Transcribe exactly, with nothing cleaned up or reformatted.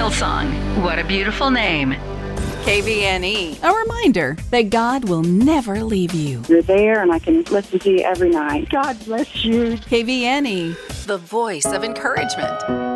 Hillsong. What a beautiful name. K V N E. A reminder that God will never leave you. You're there and I can listen to you every night. God bless you. K V N E. The voice of encouragement.